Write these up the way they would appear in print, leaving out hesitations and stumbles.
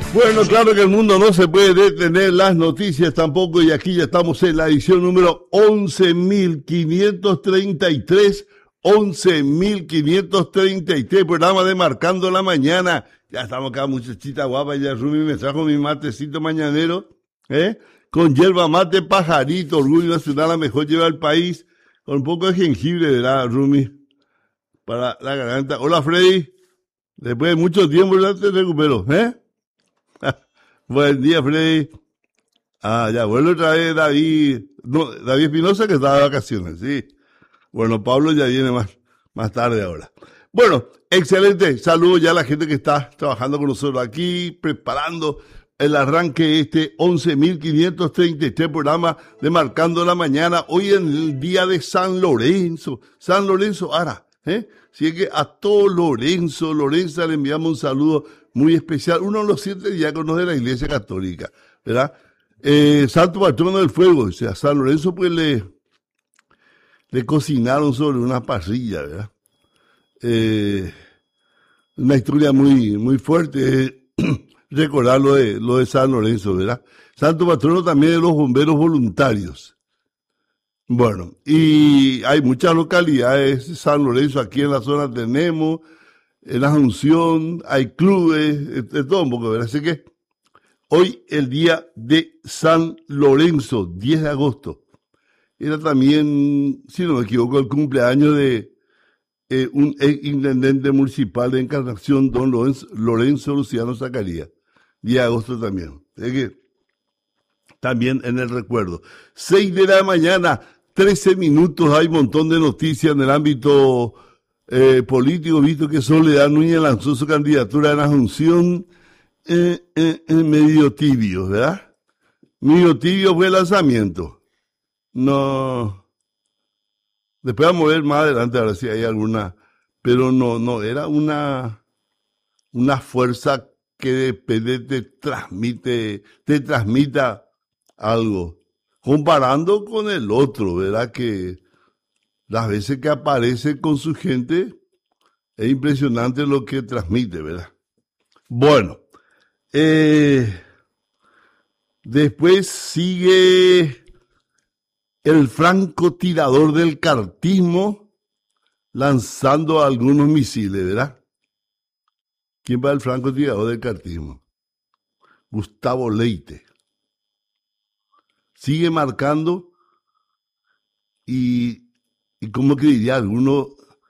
Bueno, claro que el mundo no se puede detener, las noticias tampoco, y aquí ya estamos en la edición número 11.533, 11.533, programa de Marcando la Mañana. Ya estamos acá, muchachita guapa, ya Rumi me trajo mi matecito mañanero, con yerba mate pajarito, orgullo nacional, la mejor lleva al país, con un poco de jengibre, ¿verdad, Rumi? Para la garganta. Hola, Freddy. Después de mucho tiempo ya te recupero, ¿eh? Buen día, Freddy. Ya vuelve otra vez David. No, David Espinosa que está de vacaciones, sí. Bueno, Pablo ya viene más tarde ahora. Bueno, excelente. Saludos ya a la gente que está trabajando con nosotros aquí, preparando el arranque de este 11.533 programa de Marcando la Mañana. Hoy en el día de San Lorenzo. San Lorenzo Ara, Así es que a todo Lorenza le enviamos un saludo muy especial. Uno de los 7 diáconos de la Iglesia Católica, ¿verdad? Santo patrono del fuego. O sea, a San Lorenzo pues le cocinaron sobre una parrilla, ¿verdad? Una historia muy, muy fuerte, recordar lo de San Lorenzo, ¿verdad? Santo patrono también de los bomberos voluntarios. Bueno, y hay muchas localidades, San Lorenzo, aquí en la zona tenemos, en la Asunción, hay clubes, de todo un poco, ¿verdad? Así que hoy el día de San Lorenzo, 10 de agosto. Era también, si no me equivoco, el cumpleaños de un ex intendente municipal de Encarnación, don Lorenzo Luciano Zacarías. 10 de agosto también. Así que también en el recuerdo. 6 de la mañana, 13 minutos, hay un montón de noticias en el ámbito político, visto que Soledad Núñez lanzó su candidatura en la Asunción medio tibio, ¿verdad? Medio tibio fue el lanzamiento. No. Después vamos a ver más adelante a ver si hay alguna, pero no, era una fuerza que depende, te transmita algo. Comparando con el otro, ¿verdad? Que las veces que aparece con su gente, es impresionante lo que transmite, ¿verdad? Bueno, después sigue el francotirador del cartismo lanzando algunos misiles, ¿verdad? ¿Quién va el francotirador del cartismo? Gustavo Leite. Sigue marcando y como que diría alguno,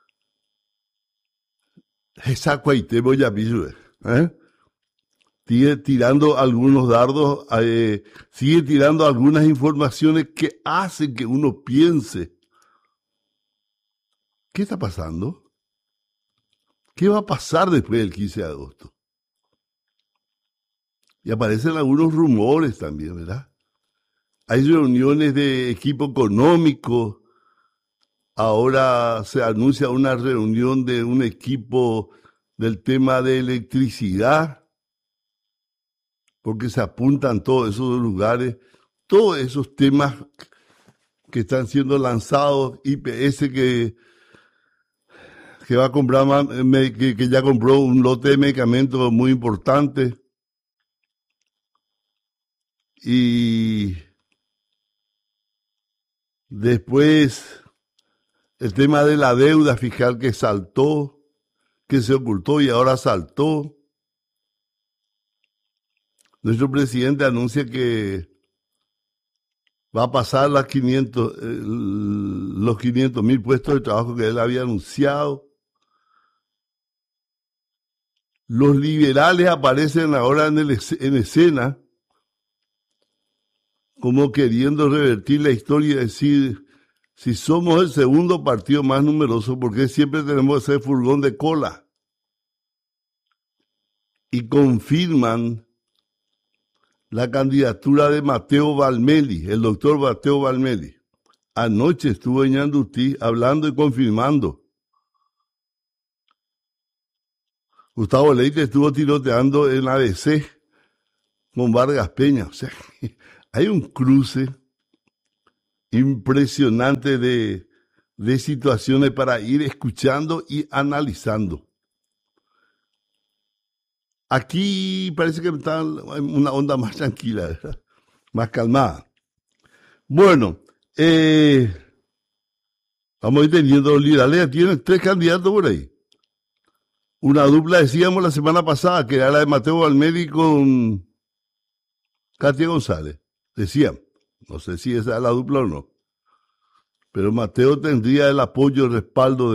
esa cuaite voy a pisar, sigue tirando algunos dardos, sigue tirando algunas informaciones que hacen que uno piense, ¿qué está pasando? ¿Qué va a pasar después del 15 de agosto? Y aparecen algunos rumores también, ¿verdad? Hay reuniones de equipo económico. Ahora se anuncia una reunión de un equipo del tema de electricidad, porque se apuntan todos esos lugares, todos esos temas que están siendo lanzados, IPS que va a comprar, que ya compró un lote de medicamentos muy importante. Y después el tema de la deuda fiscal que saltó, que se ocultó y ahora saltó. Nuestro presidente anuncia que va a pasar los 500.000 puestos de trabajo que él había anunciado. Los liberales aparecen ahora en escena como queriendo revertir la historia y decir, si somos el segundo partido más numeroso, ¿por qué siempre tenemos ese furgón de cola? Y confirman la candidatura de Mateo Valmeli, el doctor Mateo Valmeli. Anoche estuvo en Ñandutí hablando y confirmando. Gustavo Leite estuvo tiroteando en ABC con Vargas Peña. O sea, hay un cruce impresionante de situaciones para ir escuchando y analizando. Aquí parece que está en una onda más tranquila, ¿verdad? Más calmada. Bueno, vamos a ir teniendo liberales, tienen 3 candidatos por ahí. Una dupla, decíamos la semana pasada, que era la de Mateo Valmeri con Katia González. Decían, no sé si esa es la dupla o no. Pero Mateo tendría el apoyo, el respaldo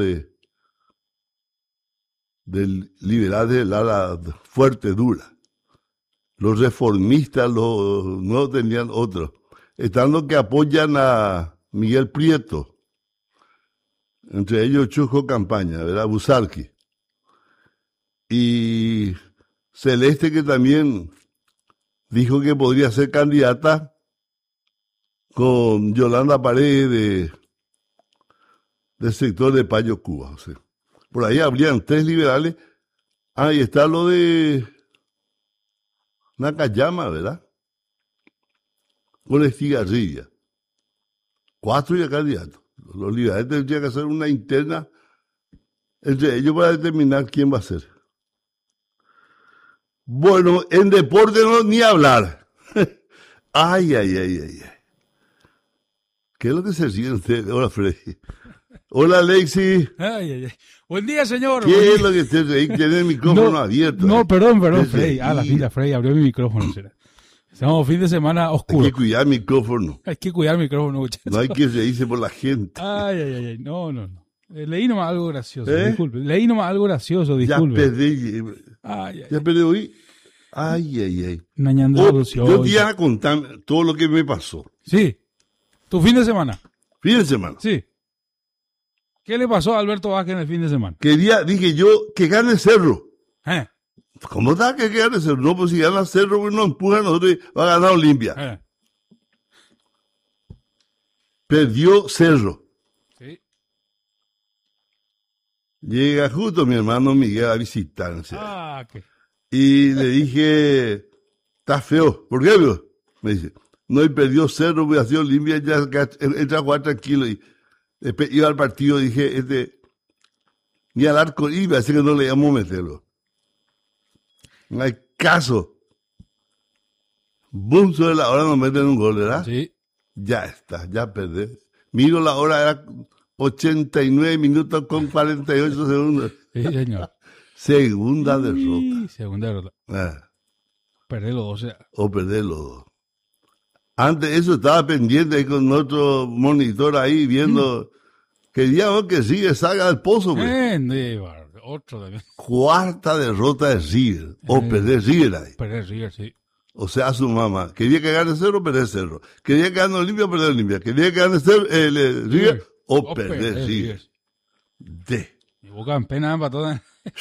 del liberal de la fuerte, dura. Los reformistas, los no tenían otros. Están los que apoyan a Miguel Prieto. Entre ellos Chujo Campaña, ¿verdad? Busarqui. Y Celeste, que también dijo que podría ser candidata con Yolanda Paredes del sector de Payo Cuba. O sea, por ahí habrían 3 liberales. Ahí está lo de Nakayama, ¿verdad? Con Estigarribia. 4 ya candidatos. Los liberales tendrían que hacer una interna entre ellos para determinar quién va a ser. Bueno, en deporte no ni hablar. Ay. ¿Qué es lo que se sigue usted? Hola, Freddy. Hola, Alexi. Ay. Buen día, señor. ¿Qué es lo que usted reí? Tiene el micrófono abierto. No, perdón, Freddy. La fila, Freddy abrió mi micrófono, será. Estamos fin de semana oscuro. Hay que cuidar el micrófono. Hay que cuidar el micrófono, muchachos. No hay que reírse por la gente. Ay. No. Leí nomás algo gracioso, disculpe. Ya perdí. Ya perdí hoy. Ay. Yo te iba a contar todo lo que me pasó. Sí. ¿Tu fin de semana? Fin de semana. Sí. ¿Qué le pasó a Alberto Vázquez en el fin de semana? Dije yo, que gane Cerro. ¿Eh? ¿Cómo está que gane Cerro? No, pues si gana Cerro, pues nos empuja a nosotros y va a ganar Olimpia. Perdió Cerro. Sí. Llega justo mi hermano Miguel a visitarse. ¿Qué? Y le dije, está feo. ¿Por qué, veo? Me dice, no, y perdió Cerro, voy a hacer Olimpia, ya entra a jugar tranquilo. Y después iba al partido, dije, ni al arco iba, así que no le íbamos a meterlo. No hay caso. Boom, sobre la hora nos meten un gol, ¿verdad? Sí. Ya está, ya perdí. Miro la hora, era 89 minutos con 48 segundos. Sí, señor. Segunda derrota. Segunda derrota. Perder los dos. O perder los dos. Antes de eso estaba pendiente ahí con otro monitor ahí viendo. Queríamos que River salga del pozo, güey. Otro también. Cuarta derrota de River. O perder River ahí. Perder River, sí. O sea, su mamá. Quería que gane Cerro, perder Cerro. Quería que gane Olimpia, perder Olimpia. Quería que gane River o perder River. Y Boca en pena para todas.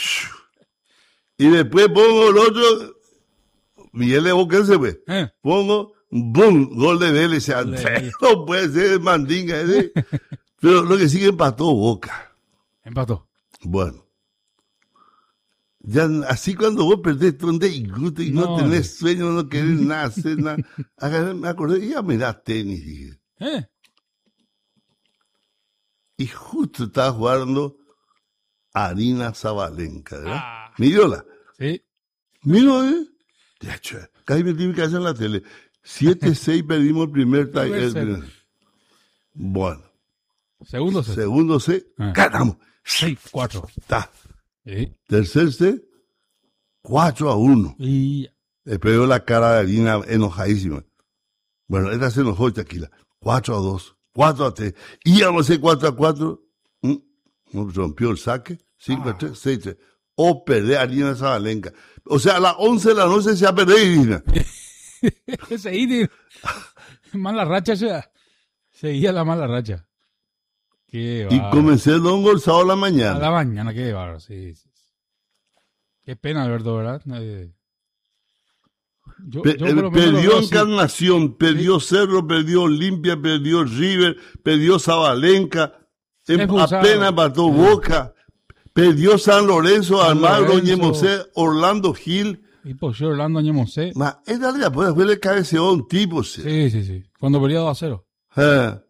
Y después pongo el otro. Miguel de Boquense, pues. Pongo, boom, gol de Vélez. No puede ser mandinga ese. Pero lo que sigue empató Boca. Empató. Bueno. Ya, así cuando vos perdés donde y no tenés sueño, no querés nada, hacer nada. Me acordé, ya me da tenis, dije. Y justo estaba jugando Arina Zabalenka, ¿verdad? Mírola. Sí. Miro, casi me tiene que hacer en la tele. 7-6 perdimos el primer tie. Bueno. Segundo set. Ganamos. 6-4. Está. Sí. Tercer set, 4-1. Y Después veo la cara de Arina enojadísima. Bueno, esta se enojó, Chaquila. 4-2, 4-3. Íbamos a ser 4-4. Nos rompió el saque. 5-3, 6-3. O perder a Arina Zabalenka. O sea, a las 11 de la noche se ha perdido Arina. Seguí, mala racha, seguía la mala racha. Y comencé el don Golzado a la mañana. A la mañana, qué bárbaro, sí. Qué pena, Alberto, ¿verdad? Perdió Encarnación, perdió Cerro, perdió Olimpia, perdió River, perdió Zabalenka, apenas mató Boca, perdió San Lorenzo, Almagro, Ñemosé, Orlando Gil. Y pues yo, Orlando Ñemosé. Esta después le cabeceó a un tipo. Sí. Cuando perdió 2-0.